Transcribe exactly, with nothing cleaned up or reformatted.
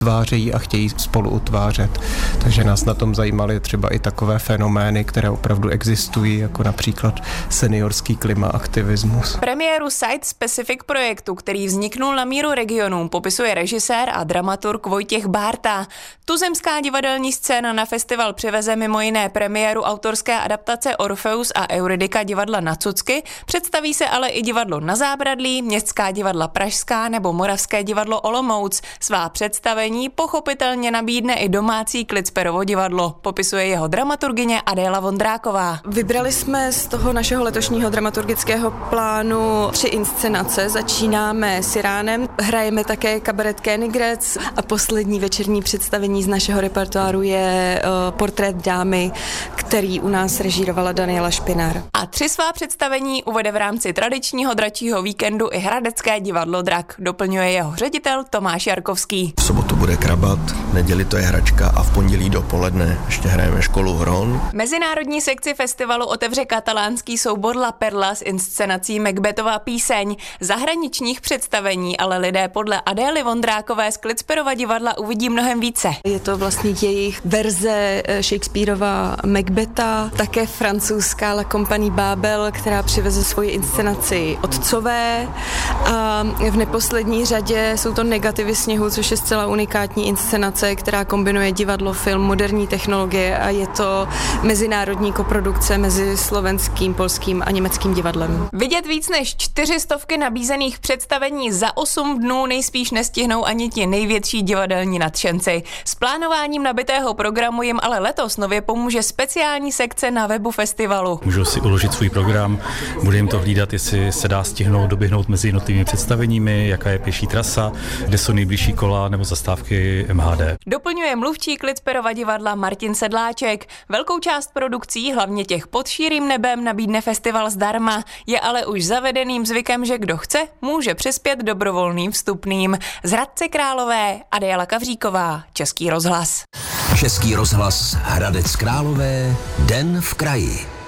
utvářejí a chtějí spolu utvářet. Takže nás na tom zajímaly třeba i takové fenomény, které opravdu existují, jako například seniorský klimaaktivismus. Premiéru site-specific projektu, který vzniknul na míru regionům, popisuje režisér a dramaturg Vojtěch Bárta. Tuzemská divadelní scéna na festival přiveze mimo jiné premiéru autorské adaptace Orfeus a Euridika divadla Na cucky, představí se ale i divadlo Na zábradlí, Městská divadla Pražská nebo Moravské divadlo Olomouc. Svá představení pochopitelně nabídne i domácí Klicperovo divadlo, popisuje jeho dramaturgyně Adéla Vondráková. Vybrali jsme z toho našeho letošního dramaturgického plánu tři inscenace. Začínáme s Iránem, hrajeme také kabaret Königgrätz a poslední večerní představení z našeho repertoáru je uh, Portrét dámy, který u nás režírovala Daniela Špinár. A tři svá představení uvede v rámci tradičního dračího víkendu i hradecké divadlo Drak, doplňuje jeho ředitel Tomáš Jarkovský. V sobotu bude Krabat, neděli to je hračka a v pondělí dopoledne ještě hrajeme školu Hron. Mezinárodní sekci festivalu otevře katalánský soubor La Perla s inscenací Macbethova píseň. Zahraničních představení ale lidé podle Adély Vondrákové z Klicperova divadla uvidí mnohem více. Je to vlastně jejich verze Shakespearova Macbetha, také francouzská La Compagnie Babel, která přiveze svoji inscenaci Otcové a v neposlední řadě jsou to Negativy sněhu, což je zcela unikátní inscenace, která kombinuje divadlo, film, moderní technologie a je to mezinárodní koprodukce mezi slovenským, polským a německým divadlem. Vidět víc než čtyři stovky nabízených představení za osm dnů nejspíš nestihnou ani ti největší divadelní nadšenci. S plánováním nabitého programu jim ale letos nově pomůže speciální sekce na webu festivalu. Můžou si uložit svůj program, bude jim to hlídat, jestli se dá stihnout doběhnout mezi jednotlivými představeními, jaká je pěší trasa, kde jsou nejbližší kola nebo zastávky M H D. Doplňuje mluvčí Klicperova divadla Martin Sedláček. Velkou část produkcí, hlavně těch pod širým nebem, nabídne festival zdarma. Je ale už zavedeným zvykem, že kdo chce, může přispět dobrovolným vstupným. Z Hradce Králové Adéla Kavříková, Český rozhlas. Český rozhlas Hradec Králové, Den v kraji.